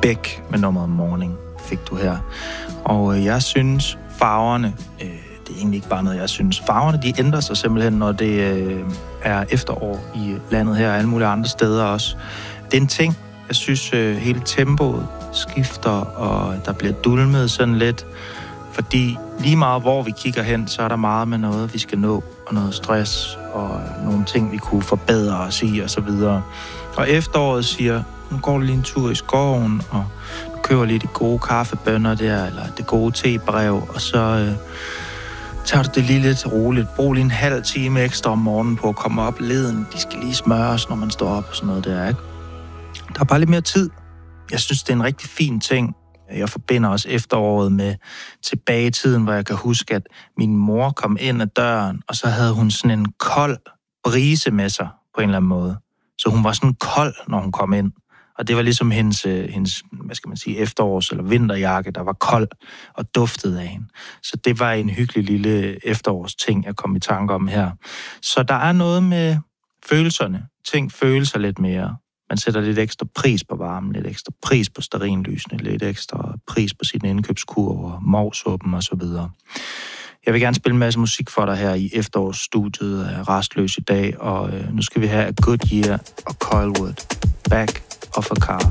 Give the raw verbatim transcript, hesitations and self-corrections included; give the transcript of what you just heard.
Beck med nummeret Morning fik du her. Og øh, jeg synes, farverne, øh, det er egentlig ikke bare noget, jeg synes. Farverne, de ændrer sig simpelthen, når det øh, er efterår i landet her og alle mulige andre steder også. Det er en ting, jeg synes, øh, hele tempoet skifter, og der bliver dulmet sådan lidt. Fordi lige meget hvor vi kigger hen, så er der meget med noget, vi skal nå, og noget stress, og nogle ting, vi kunne forbedre os i, og så videre. Og efteråret siger, nu går du lige en tur i skoven, og du køber lige de gode kaffebønner der, eller det gode tebrev, og så øh, tager du det lige lidt roligt. Brug lige en halv time ekstra om morgenen på at komme op. Leden, de skal lige smøres, når man står op og sådan noget der, ikke? Der er bare lidt mere tid. Jeg synes, det er en rigtig fin ting. Jeg forbinder også efteråret med tilbage i tiden, hvor jeg kan huske, at min mor kom ind ad døren, og så havde hun sådan en kold brise med sig på en eller anden måde. Så hun var sådan kold, når hun kom ind. Og det var ligesom hendes, hendes hvad skal man sige, efterårs- eller vinterjakke, der var kold og duftede af hende. Så det var en hyggelig lille efterårsting, jeg kom i tanke om her. Så der er noget med følelserne. Ting føler sig lidt mere. Man sætter lidt ekstra pris på varmen, lidt ekstra pris på stearinlysene, lidt ekstra pris på sine indkøbskurver, movsuppen og så videre. Jeg vil gerne spille en masse musik for dig her i efterårsstudiet af Rastløs i dag, og øh, nu skal vi have A Good Year og Coilwood, Back of a Car.